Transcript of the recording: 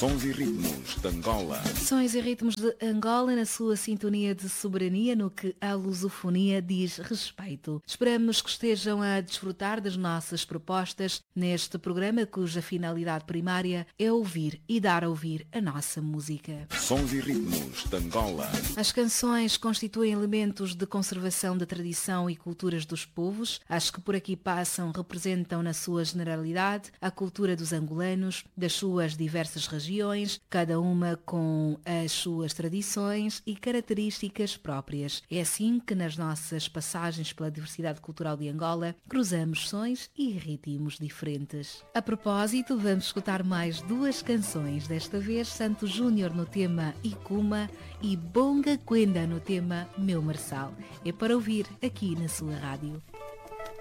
Sons e ritmos de Angola. Sons e ritmos de Angola na sua sintonia de soberania no que a lusofonia diz respeito. Esperamos que estejam a desfrutar das nossas propostas neste programa cuja finalidade primária é ouvir e dar a ouvir a nossa música. Sons e ritmos de Angola. As canções constituem elementos de conservação da tradição e culturas dos povos. As que por aqui passam representam na sua generalidade a cultura dos angolanos, das suas diversas regiões, cada uma com as suas tradições e características próprias. É assim que nas nossas passagens pela diversidade cultural de Angola cruzamos sons e ritmos diferentes. A propósito, vamos escutar mais duas canções, desta vez Santo Júnior no tema Icuma e Bonga Quenda no tema Meu Marçal. É para ouvir aqui na sua rádio.